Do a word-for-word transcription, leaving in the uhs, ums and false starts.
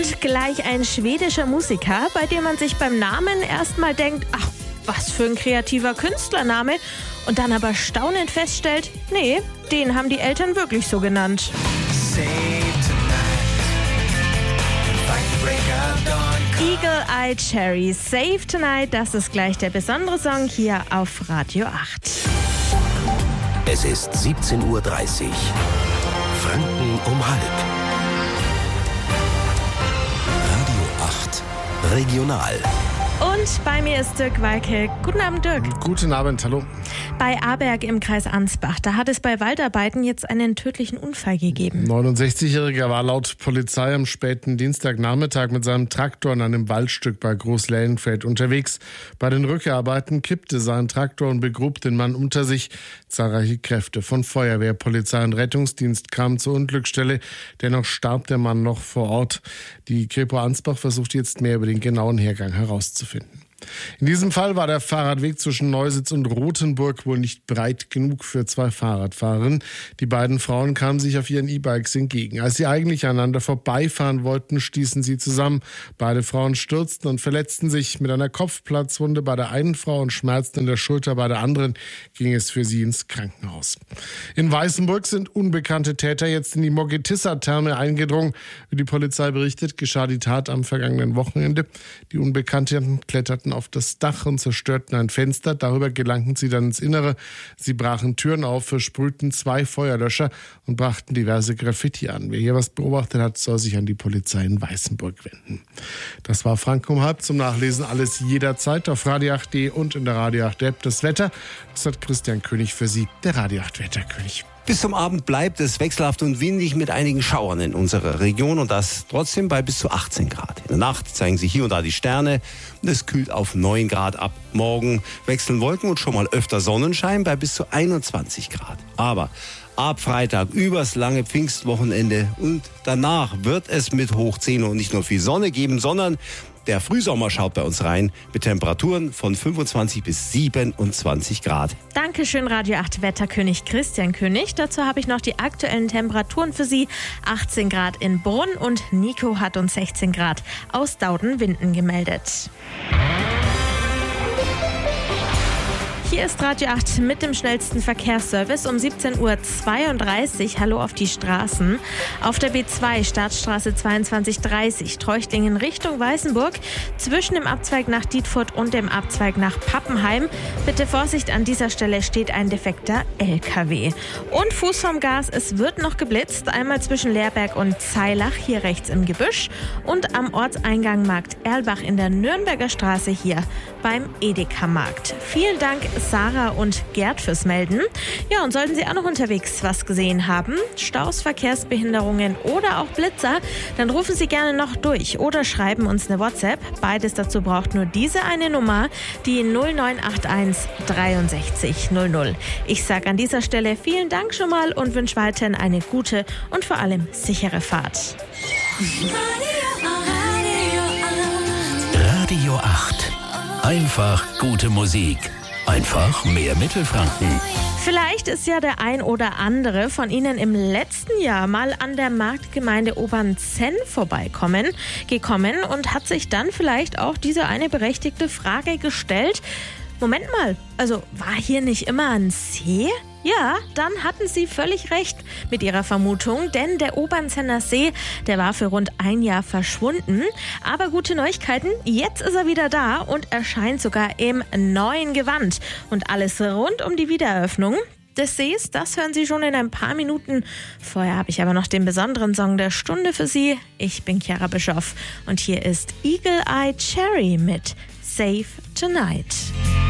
Und gleich ein schwedischer Musiker, bei dem man sich beim Namen erstmal denkt, ach, was für ein kreativer Künstlername, und dann aber staunend feststellt, nee, den haben die Eltern wirklich so genannt. Eagle Eye Cherry, Save Tonight, das ist gleich der besondere Song hier auf Radio acht. Es ist siebzehn Uhr dreißig. Franken um halb. Radio acht Regional. Und bei mir ist Dirk Walke. Guten Abend, Dirk. Guten Abend, hallo. Bei Aberg im Kreis Ansbach, da hat es bei Waldarbeiten jetzt einen tödlichen Unfall gegeben. Ein neunundsechzigjähriger war laut Polizei am späten Dienstagnachmittag mit seinem Traktor in einem Waldstück bei Groß-Lellenfeld unterwegs. Bei den Rückarbeiten kippte sein Traktor und begrub den Mann unter sich. Zahlreiche Kräfte von Feuerwehr, Polizei und Rettungsdienst kamen zur Unglücksstelle. Dennoch starb der Mann noch vor Ort. Die Kripo Ansbach versucht jetzt mehr über den genauen Hergang herauszufinden. In diesem Fall war der Fahrradweg zwischen Neusitz und Rothenburg wohl nicht breit genug für zwei Fahrradfahrerinnen. Die beiden Frauen kamen sich auf ihren E-Bikes entgegen. Als sie eigentlich aneinander vorbeifahren wollten, stießen sie zusammen. Beide Frauen stürzten und verletzten sich. Mit einer Kopfplatzwunde bei der einen Frau und Schmerzen in der Schulter bei der anderen ging es für sie ins Krankenhaus. In Weißenburg sind unbekannte Täter jetzt in die Mogetissa-Therme eingedrungen. Wie die Polizei berichtet, geschah die Tat am vergangenen Wochenende. Die Unbekannten kletterten auf das Dach und zerstörten ein Fenster. Darüber gelangten sie dann ins Innere. Sie brachen Türen auf, versprühten zwei Feuerlöscher und brachten diverse Graffiti an. Wer hier was beobachtet hat, soll sich an die Polizei in Weißenburg wenden. Das war Franken um halb. Zum Nachlesen alles jederzeit auf radio acht punkt de und in der Radio acht App. Das Wetter, das hat Christian König für Sie, der Radio acht Wetterkönig. Bis zum Abend bleibt es wechselhaft und windig mit einigen Schauern in unserer Region und das trotzdem bei bis zu achtzehn Grad. In der Nacht zeigen sich hier und da die Sterne und es kühlt auf neun Grad ab. Morgen wechseln Wolken und schon mal öfter Sonnenschein bei bis zu einundzwanzig Grad. Aber ab Freitag übers lange Pfingstwochenende und danach wird es mit hoch zehn und nicht nur viel Sonne geben, sondern der Frühsommer schaut bei uns rein mit Temperaturen von fünfundzwanzig bis siebenundzwanzig Grad. Dankeschön, Radio acht Wetterkönig Christian König. Dazu habe ich noch die aktuellen Temperaturen für Sie. achtzehn Grad in Brunn und Nico hat uns sechzehn Grad aus Dauden-Winden gemeldet. Hier ist Radio acht mit dem schnellsten Verkehrsservice um siebzehn Uhr zweiunddreißig. Hallo auf die Straßen. Auf der B zwei, Staatsstraße zweiundzwanzig dreißig, Treuchtlingen Richtung Weißenburg, zwischen dem Abzweig nach Dietfurt und dem Abzweig nach Pappenheim. Bitte Vorsicht, an dieser Stelle steht ein defekter L K W. Und Fuß vom Gas, es wird noch geblitzt. Einmal zwischen Leerberg und Zeilach, hier rechts im Gebüsch. Und am Ortseingang Markt Erlbach in der Nürnberger Straße, hier beim Edeka-Markt. Vielen Dank, Sarah und Gerd, fürs Melden. Ja, und sollten Sie auch noch unterwegs was gesehen haben, Staus, Verkehrsbehinderungen oder auch Blitzer, dann rufen Sie gerne noch durch oder schreiben uns eine WhatsApp. Beides dazu braucht nur diese eine Nummer, die null neun acht eins dreiundsechzig null null. Ich sage an dieser Stelle vielen Dank schon mal und wünsche weiterhin eine gute und vor allem sichere Fahrt. Radio acht. Einfach gute Musik. Einfach mehr Mittelfranken. Vielleicht ist ja der ein oder andere von Ihnen im letzten Jahr mal an der Marktgemeinde Obernzenn vorbeikommen, gekommen und hat sich dann vielleicht auch diese eine berechtigte Frage gestellt. Moment mal, also war hier nicht immer ein See? Ja, dann hatten Sie völlig recht mit Ihrer Vermutung, denn der Obernzenner See, der war für rund ein Jahr verschwunden. Aber gute Neuigkeiten, jetzt ist er wieder da und erscheint sogar im neuen Gewand. Und alles rund um die Wiedereröffnung des Sees, das hören Sie schon in ein paar Minuten. Vorher habe ich aber noch den besonderen Song der Stunde für Sie. Ich bin Chiara Bischoff und hier ist Eagle Eye Cherry mit Save Tonight.